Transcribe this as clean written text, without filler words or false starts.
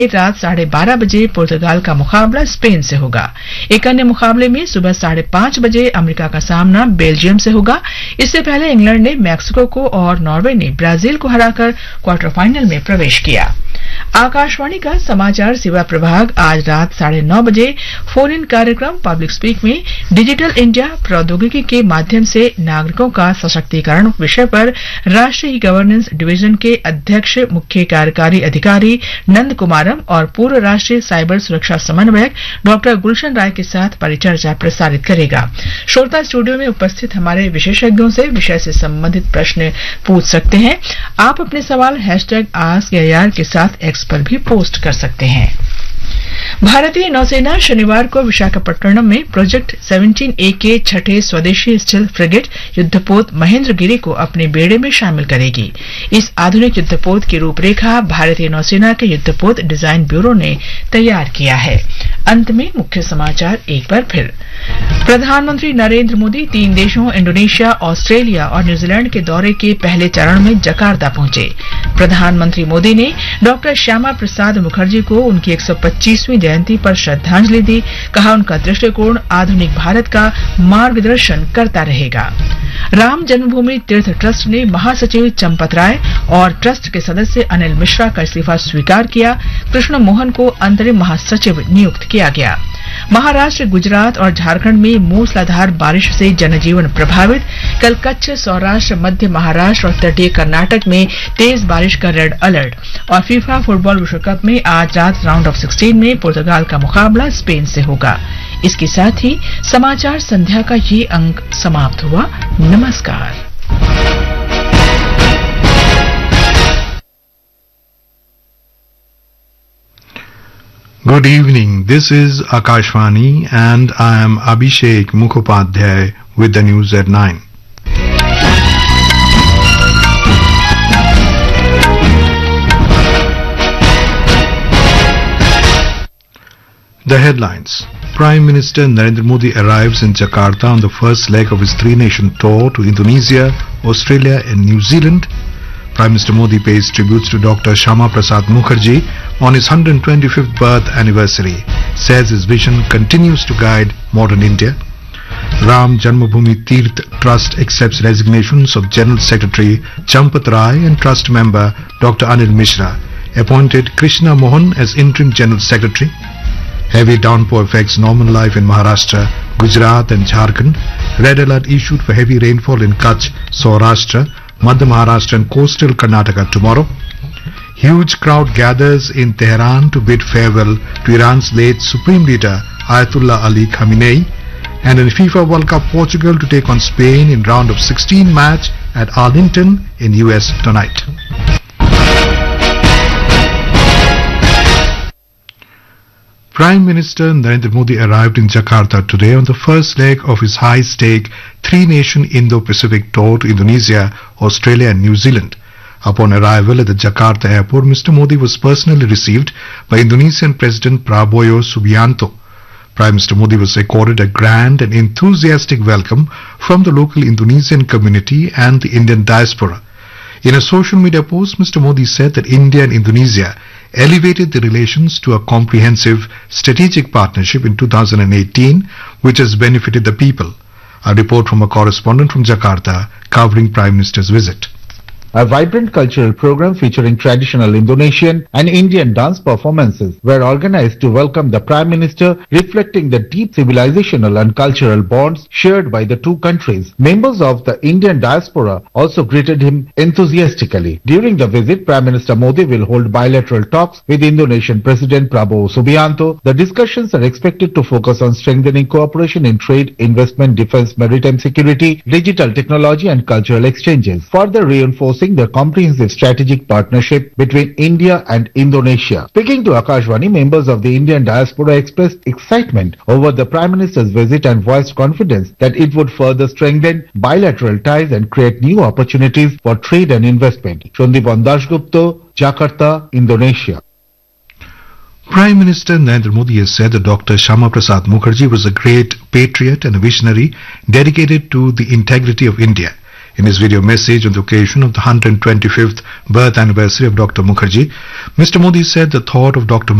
रात 12:30 बजे पुर्तगाल का मुकाबला स्पेन से होगा। एक अन्य मुकाबले में सुबह 5:30 बजे अमेरिका का सामना बेल्जियम से होगा। इससे पहले इंग्लैंड ने मैक्सिको को और नॉर्वे ने ब्राजील को हराकर क्वार्टर फाइनल में प्रवेश किया। आकाशवाणी का समाचार सेवा प्रभाग आज रात 9:30 बजे फोन इन कार्यक्रम पब्लिक स्पीक में डिजिटल इंडिया प्रौद्योगिकी के माध्यम से नागरिकों का सशक्तिकरण विषय पर राष्ट्रीय गवर्नेंस डिवीजन के अध्यक्ष मुख्य कार्यकारी अधिकारी नंद कुमारम और पूर्व राष्ट्रीय साइबर सुरक्षा समन्वयक डॉ गुलशन राय के साथ परिचर्चा प्रसारित करेगा। श्रोता स्टूडियो में उपस्थित हमारे विशेषज्ञों से विषय से संबंधित प्रश्न पूछ सकते हैं। आप अपने सवाल #AskAIR के साथ एक्स पर भी पोस्ट कर सकते हैं। भारतीय नौसेना शनिवार को विशाखापट्टनम में प्रोजेक्ट 17A के छठे स्वदेशी स्टील फ्रिगेट युद्धपोत महेंद्रगिरी को अपने बेड़े में शामिल करेगी। इस आधुनिक युद्धपोत की रूपरेखा भारतीय नौसेना के युद्धपोत डिजाइन ब्यूरो ने तैयार किया है। अंत में मुख्य समाचार एक बार फिर। प्रधानमंत्री नरेंद्र मोदी 3 देशों इंडोनेशिया, ऑस्ट्रेलिया और न्यूजीलैंड के दौरे के पहले चरण में जकार्ता पहुंचे। प्रधानमंत्री मोदी ने डॉ श्यामा प्रसाद मुखर्जी को उनकी 125वीं जयंती पर श्रद्धांजलि दी। कहा उनका दृष्टिकोण आधुनिक भारत का मार्गदर्शन करता रहेगा। राम जन्मभूमि तीर्थ ट्रस्ट ने महासचिव चंपत राय और ट्रस्ट के सदस्य अनिल मिश्रा का इस्तीफा स्वीकार किया। कृष्ण मोहन को अंतरिम महासचिव नियुक्त किया गया। महाराष्ट्र, गुजरात और झारखंड में मूसलाधार बारिश से जनजीवन प्रभावित। कल कच्छ, सौराष्ट्र, मध्य महाराष्ट्र और तटीय कर्नाटक में तेज बारिश का रेड अलर्ट। और फीफा फुटबॉल विश्व कप में आज रात राउंड ऑफ 16 में पुर्तगाल का मुकाबला स्पेन से होगा। इसके साथ ही समाचार संध्या का ये अंक समाप्त हुआ। नमस्कार। Good evening. This is Akashvani and I am Abhishek Mukhopadhyay with the news at 9. The headlines. Prime Minister Narendra Modi arrives in Jakarta on the first leg of his three-nation tour to Indonesia, Australia and New Zealand. Prime Minister Modi pays tributes to Dr. Shama Prasad Mukherjee on his 125th birth anniversary, says his vision continues to guide modern India. Ram Janmabhoomi Teerth Trust accepts resignations of General Secretary Champat Rai and Trust member Dr. Anil Mishra, appointed Krishna Mohan as Interim General Secretary. Heavy downpour affects normal life in Maharashtra, Gujarat and Jharkhand. Red alert issued for heavy rainfall in Kutch, Saurashtra, Madhya Maharashtra and coastal Karnataka tomorrow. Huge crowd gathers in Tehran to bid farewell to Iran's late Supreme Leader Ayatollah Ali Khamenei. And in FIFA World Cup, Portugal to take on Spain in round of 16 match at Arlington in US tonight. Prime Minister Narendra Modi arrived in Jakarta today on the first leg of his high-stake three-nation Indo-Pacific tour to Indonesia, Australia and New Zealand. Upon arrival at the Jakarta airport, Mr. Modi was personally received by Indonesian President Prabowo Subianto. Prime Minister Modi was accorded a grand and enthusiastic welcome from the local Indonesian community and the Indian diaspora. In a social media post, Mr. Modi said that India and Indonesia elevated the relations to a comprehensive strategic partnership in 2018, which has benefited the people. A report from a correspondent from Jakarta covering Prime Minister's visit. A vibrant cultural program featuring traditional Indonesian and Indian dance performances were organized to welcome the Prime Minister, reflecting the deep civilizational and cultural bonds shared by the two countries. Members of the Indian diaspora also greeted him enthusiastically. During the visit, Prime Minister Modi will hold bilateral talks with Indonesian President Prabowo Subianto. The discussions are expected to focus on strengthening cooperation in trade, investment, defense, maritime security, digital technology and cultural exchanges, further reinforcing the comprehensive strategic partnership between India and Indonesia. Speaking to Akashvani, members of the Indian diaspora expressed excitement over the Prime Minister's visit and voiced confidence that it would further strengthen bilateral ties and create new opportunities for trade and investment. Shondipan Dasgupta, Jakarta, Indonesia. Prime Minister Narendra Modi has said that Dr. Shama Prasad Mukherjee was a great patriot and a visionary dedicated to the integrity of India. In his video message on the occasion of the 125th birth anniversary of Dr. Mukherjee, Mr. Modi said the thought of Dr.